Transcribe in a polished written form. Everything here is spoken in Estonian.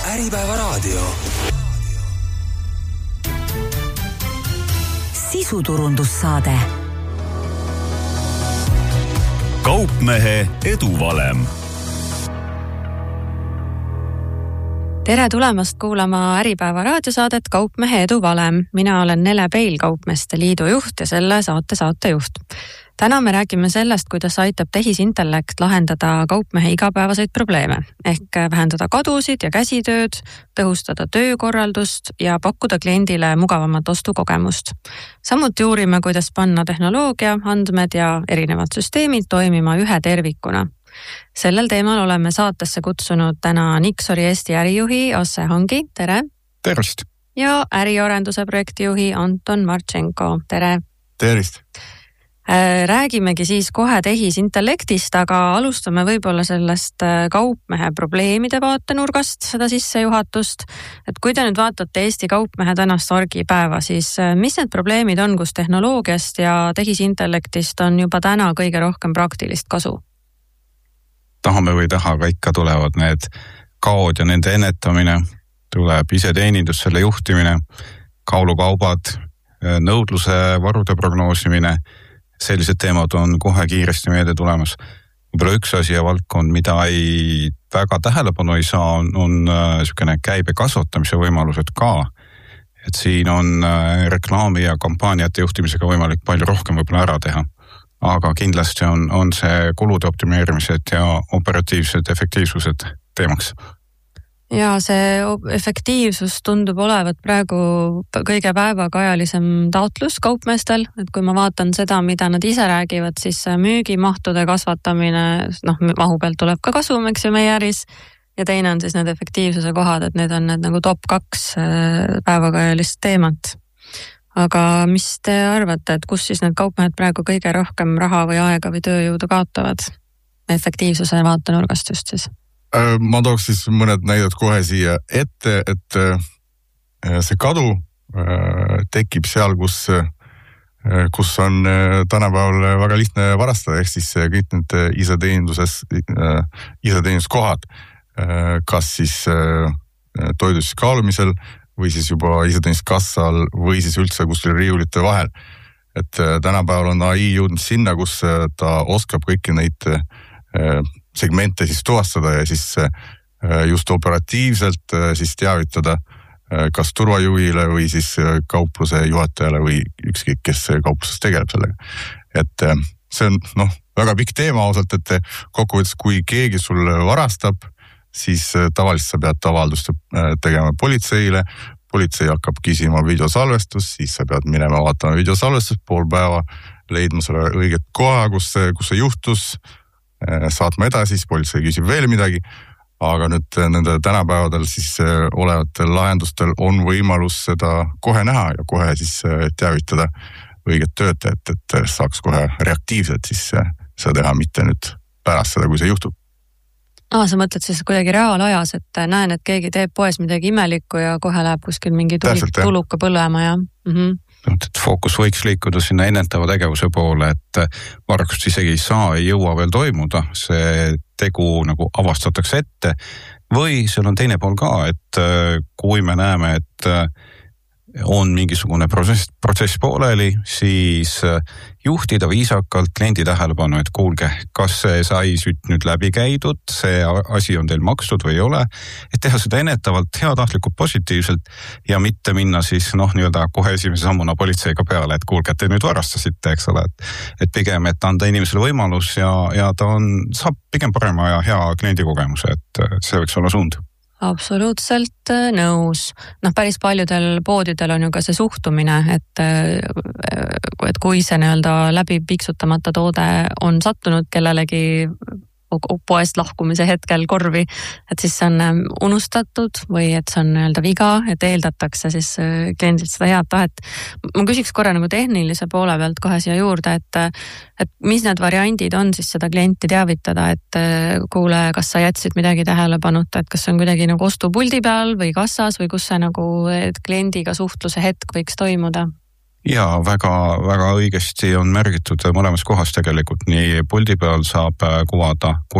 Äripäevaraadio. Sisuturundussaade. Kaupmehe eduvalem. Tere tulemast kuulama Äripäeva raadiosaadet Kaupmehe eduvalem. Mina olen Nele Peil, Kaupmeeste Liidu juht ja selle saate saatejuht. Täna me räägime sellest, kuidas aitab tehisintellekt lahendada kaupmehe igapäevaseid probleeme, ehk vähendada kadusid ja käsitööd, tõhustada töökorraldust ja pakkuda kliendile mugavamat ostukogemust. Samuti uurime, kuidas panna tehnoloogia, andmed ja erinevad süsteemid toimima ühe tervikuna. Sellel teemal oleme saatesse kutsunud täna Nixori Eesti ärijuhi Asse Hangi, tere! Tervist! Ja äriarenduse projektijuhi Anton Marchenko, tere! Tervist! Räägimegi siis kohe tehisintellektist, aga alustame võib-olla sellest kaupmehe probleemide vaatenurgast, seda sissejuhatust. Et kui te nüüd vaatate Eesti kaupmehe tänast argipäeva, siis mis need probleemid on, kus tehnoloogiast ja tehisintellektist on juba täna kõige rohkem praktilist kasu? Tahame või taha, aga ikka tulevad need kaod ja nende ennetamine, tuleb iseteenindus, selle juhtimine, kaalukaubad, nõudluse varude prognoosimine. Sellised teemad on kohe kiiresti meelde tulemas. Võib-olla üks asi ja valdkond, mida väga tähelepanu ei saa, on niisugune käibe kasvatamise võimalused ka. Et siin on reklaami ja kampaaniate juhtimisega võimalik palju rohkem võib-olla ära teha. Aga kindlasti on see kulude optimeerimised ja operatiivsed efektiivsused teemaks. Ja see efektiivsus tundub olevat praegu kõige päevakajalisem taotlus kaupmeestel, et kui ma vaatan seda, mida nad ise räägivad, siis müügimahtude kasvatamine, mahu pealt tuleb ka kasum, eks ju, meie äris, ja teine on siis need efektiivsuse kohad, et need on need nagu top 2 päevakajalist teemat. Aga mis te arvate, et kus siis need kaupmehed praegu kõige rohkem raha või aega või tööjõudu kaotavad efektiivsuse vaatenurgast just siis? Ma tooks siis mõned näided kohe siia ette, et see kadu tekib seal, kus on tänapäeval väga lihtne varastada, ehk siis kõik need iseteeninduskohad, kas siis toidus kaalumisel või siis juba iseteeninduskassal või siis üldse kuskil riiulite vahel. Et tänapäeval on AI jõudnud sinna, kus ta oskab kõiki neid segmente siis tuvastada ja siis just operatiivselt siis teavitada kas turvajuhile või siis kaupluse juhatajale või ükskõik, kes kaupluses tegeleb sellega. Et see on väga pikk teema ausalt, et kokkuvõttes kui keegi sul varastab, siis tavaliselt sa pead avaldust tegema politseile, politsei hakkab küsima videosalvestust, siis sa pead minema vaatama videosalvestust, pool päeva leidma selle õiget koha, kus see juhtus, saatma edasi, siis politsei küsib veel midagi, aga nüüd nende tänapäevadel siis olevatel lahendustel on võimalus seda kohe näha ja kohe siis teavitada õiget töötajat, et saaks kohe reaktiivselt siis seda teha, mitte nüüd pärast seda, kui see juhtub. Sa mõtled siis kuidagi reaalajas, et näen, et keegi teeb poes midagi imelikku ja kohe läheb kuskil mingi tuluka põlema ja... Et fookus võiks liikuda sinna ennetava tegevuse poole, et vargust isegi ei jõua veel toimuda, see tegu nagu avastatakse ette või seal on teine pool ka, et kui me näeme, et on mingisugune protsess pooleli, siis juhtida viisakalt kliendi tähelepanu, et kuulge, kas see sai nüüd läbi käidud, see asi on teil makstud või ei ole, et teha seda ennetavalt, heatahtlikult, positiivselt ja mitte minna siis nii-öelda kohe esimese sammuna politseiga peale, et kuulge, et te nüüd varastasite, eks ole, et pigem, et anda inimesele võimalus ja ta saab pigem parema ja hea kliendi kogemuse, et see võiks olla suund. Absoluutselt nõus. Päris paljudel poodidel on ju ka see suhtumine, et kui see nii-öelda läbi piksutamata toode on sattunud kellelegi poest lahkumise hetkel korvi, et siis see on unustatud või et see on nii-öelda viga, et eeldatakse siis kliendilt seda head tahet. Ma küsiks korra nagu tehnilise poole pealt kohe siia juurde, et mis need variandid on siis seda klienti teavitada, et kuule, kas sa jätsid midagi tähelepanuta, et kas see on kuidagi nagu ostupuldi peal või kassas või kus see nagu kliendiga suhtluse hetk võiks toimuda? Ja väga õigesti on märgitud mõlemas kohas tegelikult, nii puldi peal saab kuvada